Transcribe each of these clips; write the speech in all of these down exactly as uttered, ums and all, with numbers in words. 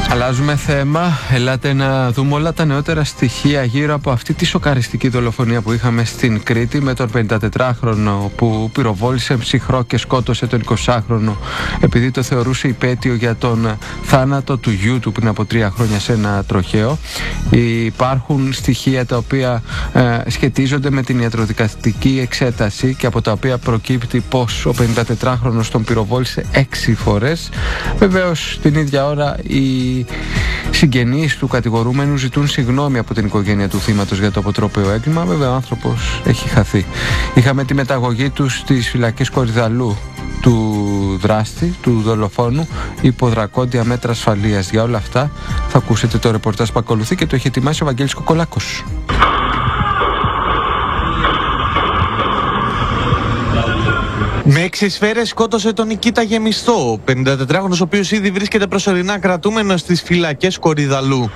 Αλλάζουμε θέμα. Ελάτε να δούμε όλα τα νεότερα στοιχεία γύρω από αυτή τη σοκαριστική δολοφονία που είχαμε στην Κρήτη με τον πενηντατετράχρονο που πυροβόλησε ψυχρό και σκότωσε τον εικοσάχρονο επειδή το θεωρούσε υπαίτιο για τον θάνατο του γιού του πριν από τρία χρόνια σε ένα τροχαίο. Υπάρχουν στοιχεία τα οποία ε, σχετίζονται με την ιατροδικαστική εξέταση και από τα οποία προκύπτει πως ο πενηντατετράχρονος τον πυροβόλησε έξι φορές. Βεβαίως την ίδια ώρα οι Οι συγγενείς του κατηγορούμενου ζητούν συγγνώμη από την οικογένεια του θύματος για το αποτρόπαιο έγκλημα. Βέβαια ο άνθρωπος έχει χαθεί. Είχαμε τη μεταγωγή του στις φυλακές Κορυδαλλού του δράστη, του δολοφόνου, υπό δρακόντια μέτρα ασφαλείας. Για όλα αυτά θα ακούσετε το ρεπορτάζ που ακολουθεί και το έχει ετοιμάσει ο Βαγγέλης Κοκολάκος. Με έξι σφαίρες σκότωσε τον Νικήτα Γεμιστό, ο πενηντατετράχρονος ο οποίος ήδη βρίσκεται προσωρινά κρατούμενος στις φυλακές Κορυδαλλού.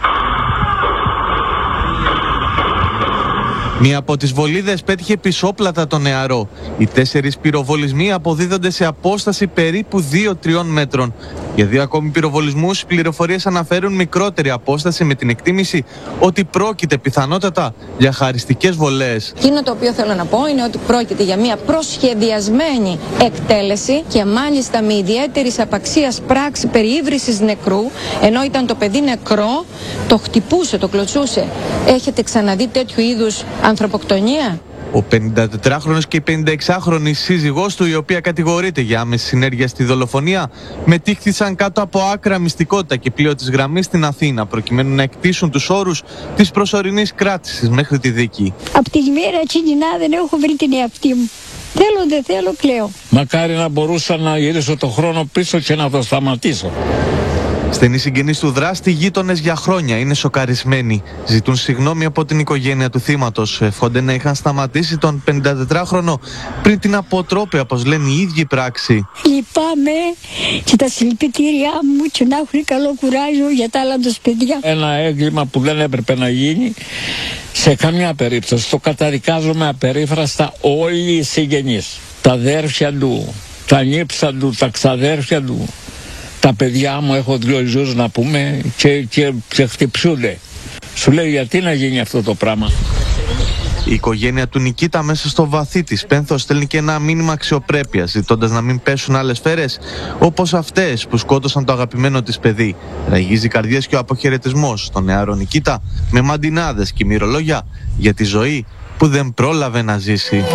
Μία από τις βολίδες πέτυχε πισόπλατα τον νεαρό. Οι τέσσερις πυροβολισμοί αποδίδονται σε απόσταση περίπου δύο με τρία μέτρων. Για δύο ακόμη πυροβολισμούς, οι πληροφορίες αναφέρουν μικρότερη απόσταση με την εκτίμηση ότι πρόκειται πιθανότατα για χαριστικές βολές. Εκείνο το οποίο θέλω να πω είναι ότι πρόκειται για μια προσχεδιασμένη εκτέλεση και μάλιστα με ιδιαίτερης απαξίας πράξη περιύβρησης νεκρού, ενώ ήταν το παιδί νεκρό, το χτυπούσε, το κλωτσούσε. Έχετε ξαναδεί τέτοιου είδους ανθρωποκτονία? Ο πενηντατετράχρονος και η πενηνταεξάχρονη σύζυγός του, η οποία κατηγορείται για άμεση συνέργεια στη δολοφονία, μετήχθησαν κάτω από άκρα μυστικότητα και πλοίο της γραμμής στην Αθήνα, προκειμένου να εκτίσουν τους όρους της προσωρινής κράτησης μέχρι τη δίκη. Από τη μέρα εκείνη δεν έχω βρει την εαυτή μου. Θέλω, δεν θέλω, κλαίω. Μακάρι να μπορούσα να γυρίσω το χρόνο πίσω και να το σταματήσω. Στενοί συγγενείς του δράστη, γείτονες για χρόνια, είναι σοκαρισμένοι. Ζητούν συγγνώμη από την οικογένεια του θύματος. Εύχονται να είχαν σταματήσει τον πενηντατετράχρονο πριν την αποτρόπαια, όπως λένε οι ίδιοι, πράξη. Λυπάμαι και τα συλληπιτήριά μου και να έχουν καλό κουράγιο για τα άλλα τους παιδιά. Ένα έγκλημα που δεν έπρεπε να γίνει σε καμιά περίπτωση. Το καταδικάζουμε απερίφραστα όλοι οι συγγενείς. Τα αδέρφια του, τα νύψα του, τα ξαδέρφια του. Τα παιδιά μου, έχω δυο ζούς να πούμε και, και, και χτυψούνται. Σου λέει γιατί να γίνει αυτό το πράγμα. Η οικογένεια του Νικήτα μέσα στο βαθύ της πένθος στέλνει και ένα μήνυμα αξιοπρέπειας, ζητώντας να μην πέσουν άλλες σφαίρες όπως αυτές που σκότωσαν το αγαπημένο της παιδί. Ραγίζει καρδιές και ο αποχαιρετισμός στον νεαρό Νικήτα με μαντινάδες και μυρολόγια για τη ζωή που δεν πρόλαβε να ζήσει.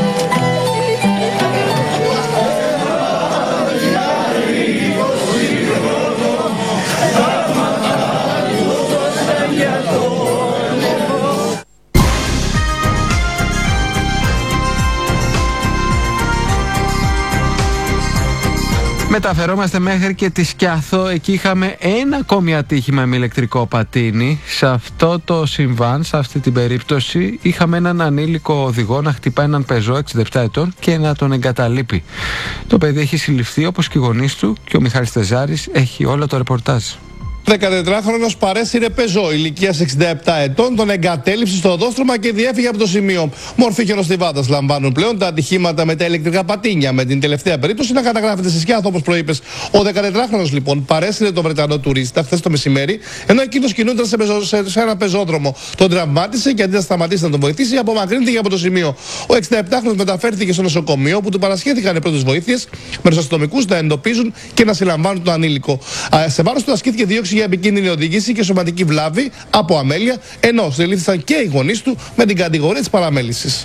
Μεταφερόμαστε μέχρι και τη Σκιάθο. Εκεί είχαμε ένα ακόμη ατύχημα με ηλεκτρικό πατίνι. Σε αυτό το συμβάν, σε αυτή την περίπτωση, είχαμε έναν ανήλικο οδηγό να χτυπά έναν πεζό εξήντα επτά ετών και να τον εγκαταλείπει. Το παιδί έχει συλληφθεί, όπως και οι γονείς του, και ο Μιχάλης Τεζάρης έχει όλο το ρεπορτάζ. δεκατετράχρονος παρέσυρε πεζό ηλικίας εξήντα επτά ετών, τον εγκατέλειψε στο οδόστρωμα και διέφυγε από το σημείο. Μορφή χιονοστιβάδας λαμβάνουν πλέον τα ατυχήματα με τα ηλεκτρικά πατίνια, με την τελευταία περίπτωση να καταγράφεται στη Σκιάθο, όπως προείπες. Ο δεκατετράχρονος λοιπόν παρέσυρε τον Βρετανό τουρίστα χθες το μεσημέρι, ενώ εκείνος κινούνταν σε, πεζο, σε, σε ένα πεζόδρομο. Τον τραυμάτισε και αντί να σταματήσει να τον βοηθήσει, απομακρύνθηκε από το σημείο. Ο εξήντα επτάχρονος μεταφέρθηκε στο νοσοκομείο, όπου του παρασχέθηκαν οι πρώτες βοήθειες, με τους αστυνομικούς να εντοπίζουν και να συλλαμβάνουν τον ανήλικο. Α, σε βάρος του ασκήθηκε δίωξη για επικίνδυνη οδήγηση και σωματική βλάβη από αμέλεια, ενώ συλλήφθησαν και οι γονείς του με την κατηγορία της παραμέλησης.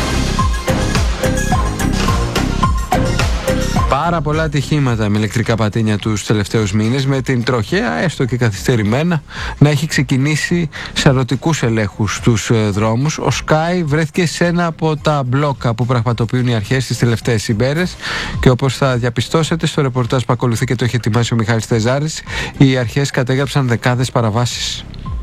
Πάρα πολλά ατυχήματα με ηλεκτρικά πατίνια τους τελευταίους μήνες, με την τροχαία, έστω και καθυστερημένα, να έχει ξεκινήσει σαρωτικούς ελέγχους στους δρόμους. Ο Sky βρέθηκε σε ένα από τα μπλόκα που πραγματοποιούν οι αρχές τις τελευταίες ημέρες και όπως θα διαπιστώσετε στο ρεπορτάζ που ακολουθεί και το έχει ετοιμάσει ο Μιχάλης Τεζάρης, οι αρχές κατέγραψαν δεκάδες παραβάσεις.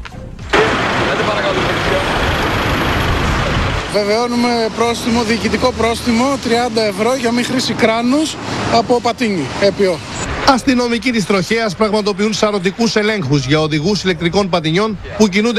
Βεβαιώνουμε πρόστιμο, διοικητικό πρόστιμο τριάντα ευρώ για μη χρήση κράνους από πατίνι, έπιο. Αστυνομικοί της τροχέας πραγματοποιούν σαρωτικούς ελέγχους για οδηγούς ηλεκτρικών πατινιών που κινούνται